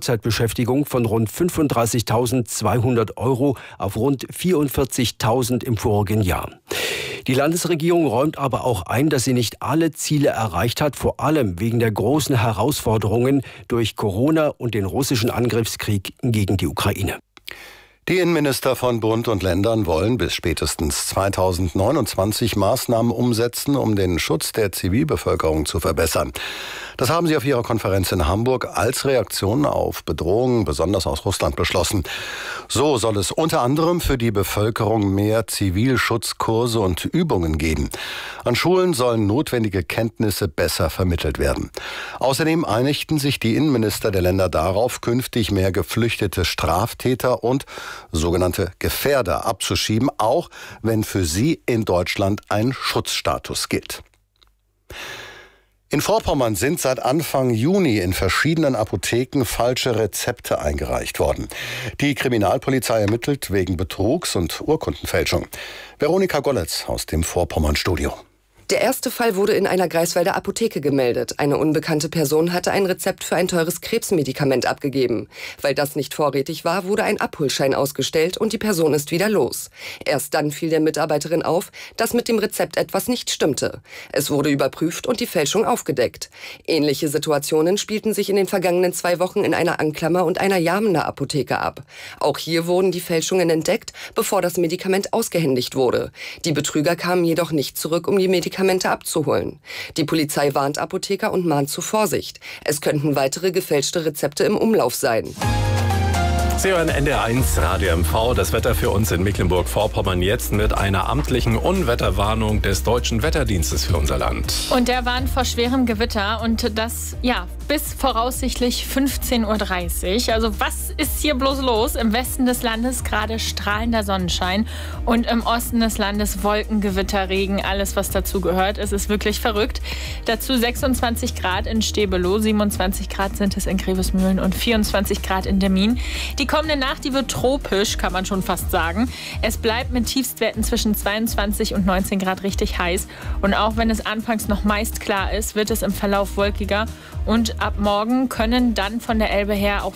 Vollzeitbeschäftigung von rund 35.200 € auf rund 44.000 im vorigen Jahr. Die Landesregierung räumt aber auch ein, dass sie nicht alle Ziele erreicht hat, vor allem wegen der großen Herausforderungen durch Corona und den russischen Angriffskrieg gegen die Ukraine. Die Innenminister von Bund und Ländern wollen bis spätestens 2029 Maßnahmen umsetzen, um den Schutz der Zivilbevölkerung zu verbessern. Das haben sie auf ihrer Konferenz in Hamburg als Reaktion auf Bedrohungen, besonders aus Russland, beschlossen. So soll es unter anderem für die Bevölkerung mehr Zivilschutzkurse und Übungen geben. An Schulen sollen notwendige Kenntnisse besser vermittelt werden. Außerdem einigten sich die Innenminister der Länder darauf, künftig mehr geflüchtete Straftäter und sogenannte Gefährder abzuschieben, auch wenn für sie in Deutschland ein Schutzstatus gilt. In Vorpommern sind seit Anfang Juni in verschiedenen Apotheken falsche Rezepte eingereicht worden. Die Kriminalpolizei ermittelt wegen Betrugs und Urkundenfälschung. Veronika Golletz aus dem Vorpommern-Studio. Der erste Fall wurde in einer Greifswalder Apotheke gemeldet. Eine unbekannte Person hatte ein Rezept für ein teures Krebsmedikament abgegeben. Weil das nicht vorrätig war, wurde ein Abholschein ausgestellt und die Person ist wieder los. Erst dann fiel der Mitarbeiterin auf, dass mit dem Rezept etwas nicht stimmte. Es wurde überprüft und die Fälschung aufgedeckt. Ähnliche Situationen spielten sich in den vergangenen 2 Wochen in einer Anklammer und einer Jarmener Apotheke ab. Auch hier wurden die Fälschungen entdeckt, bevor das Medikament ausgehändigt wurde. Die Betrüger kamen jedoch nicht zurück, um die Medikamente abzuholen. Die Polizei warnt Apotheker und mahnt zu Vorsicht. Es könnten weitere gefälschte Rezepte im Umlauf sein. Sie hören NDR1 Radio MV. Das Wetter für uns in Mecklenburg-Vorpommern jetzt mit einer amtlichen Unwetterwarnung des Deutschen Wetterdienstes für unser Land. Und der warnt vor schwerem Gewitter und das, bis voraussichtlich 15:30 Uhr. Also was ist hier bloß los? Im Westen des Landes gerade strahlender Sonnenschein und im Osten des Landes Wolkengewitter, Regen, alles was dazu gehört. Es ist wirklich verrückt. Dazu 26 Grad in Stebelow, 27 Grad sind es in Grevesmühlen und 24 Grad in Demmin. Die kommende Nacht, die wird tropisch, kann man schon fast sagen. Es bleibt mit Tiefstwerten zwischen 22 und 19 Grad richtig heiß. Und auch wenn es anfangs noch meist klar ist, wird es im Verlauf wolkiger. Und ab morgen können dann von der Elbe her auch